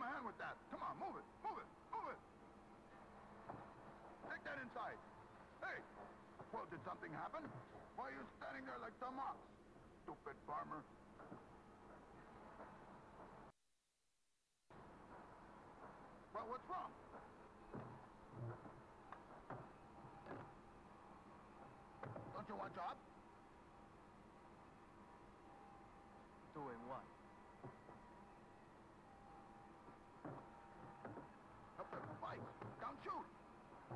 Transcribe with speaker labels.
Speaker 1: a hand with that. Come on, move it, move it, move it. Take that inside. Hey, well, did something happen? Why are you standing there like some ox? Stupid farmer. Well, what's wrong? Don't you want a job?